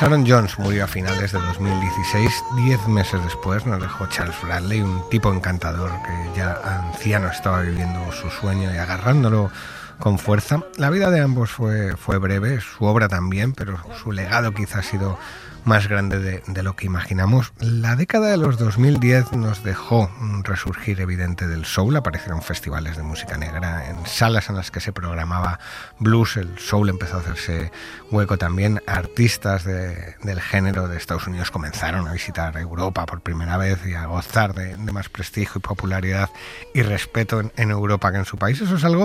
Sharon Jones murió a finales de 2016, 10 meses después nos dejó Charles Bradley, un tipo encantador que ya anciano estaba viviendo su sueño y agarrándolo con fuerza. La vida de ambos fue breve, su obra también, pero su legado quizá ha sido más grande de lo que imaginamos. La década de los 2010 nos dejó un resurgir evidente del soul. Aparecieron festivales de música negra, en salas en las que se programaba blues. El soul empezó a hacerse hueco también. Artistas del género de Estados Unidos comenzaron a visitar Europa por primera vez y a gozar de más prestigio y popularidad y respeto en Europa que en su país. Eso es algo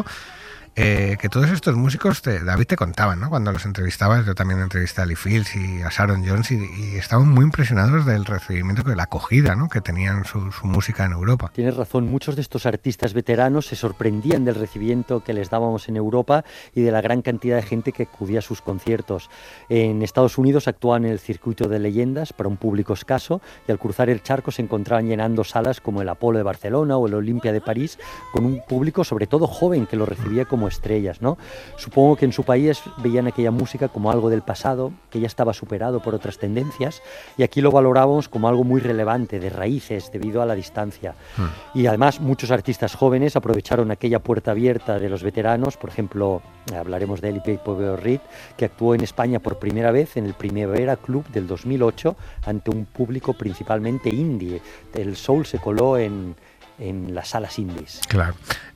que todos estos músicos, David, te contaban, ¿no? Cuando los entrevistabas. Yo también entrevisté a Lee Fields y a Sharon Jones y estaban muy impresionados del recibimiento, de la acogida, ¿no?, que tenían su música en Europa. Tienes razón, muchos de estos artistas veteranos se sorprendían del recibimiento que les dábamos en Europa y de la gran cantidad de gente que acudía a sus conciertos. En Estados Unidos actuaban en el circuito de leyendas para un público escaso y al cruzar el charco se encontraban llenando salas como el Apolo de Barcelona o el Olympia de París, con un público sobre todo joven que lo recibía como estrellas, ¿no? Supongo que en su país veían aquella música como algo del pasado, que ya estaba superado por otras tendencias, y aquí lo valorábamos como algo muy relevante, de raíces, debido a la distancia. Y además muchos artistas jóvenes aprovecharon aquella puerta abierta de los veteranos. Por ejemplo, hablaremos de Eli Paper Reed, que actuó en España por primera vez en el Primavera Club del 2008 ante un público principalmente indie. El soul se coló en las salas indies. Claro.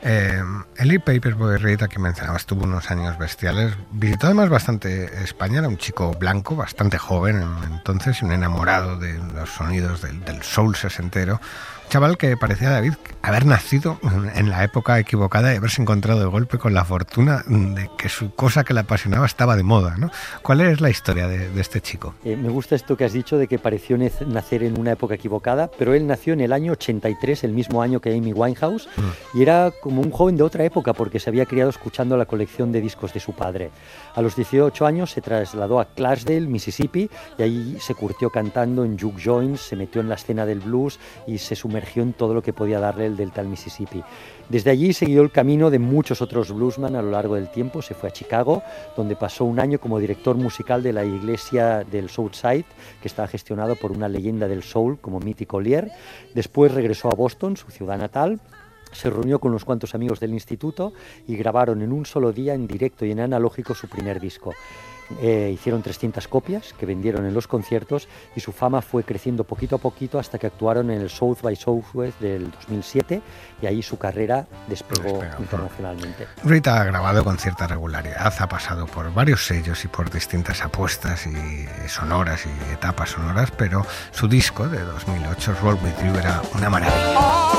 Eli Paperboy Reed, a quien mencionabas, tuvo unos años bestiales. Visitó además bastante España. Era un chico blanco, bastante joven entonces, y un enamorado de los sonidos del soul sesentero. Chaval que parecía, David, haber nacido en la época equivocada y haberse encontrado de golpe con la fortuna de que su cosa que le apasionaba estaba de moda, ¿no? ¿Cuál es la historia de este chico? Me gusta esto que has dicho de que pareció nacer en una época equivocada, pero él nació en el año 83, el mismo año que Amy Winehouse, y era como un joven de otra época porque se había criado escuchando la colección de discos de su padre. A los 18 años se trasladó a Clarksdale, Mississippi, y ahí se curtió cantando en juke joints, se metió en la escena del blues y se sumergió en todo lo que podía darle el delta del Mississippi. Desde allí siguió el camino de muchos otros bluesmen a lo largo del tiempo. Se fue a Chicago, donde pasó un año como director musical de la iglesia del Southside, que estaba gestionado por una leyenda del soul como Mitty Collier. Después regresó a Boston, su ciudad natal. Se reunió con unos cuantos amigos del instituto y grabaron en un solo día, en directo y en analógico, su primer disco. Hicieron 300 copias que vendieron en los conciertos y su fama fue creciendo poquito a poquito hasta que actuaron en el South by Southwest del 2007 y ahí su carrera despegó internacionalmente. Reed ha grabado con cierta regularidad, ha pasado por varios sellos y por distintas apuestas y sonoras y etapas sonoras, pero su disco de 2008, Roll With You, era una maravilla.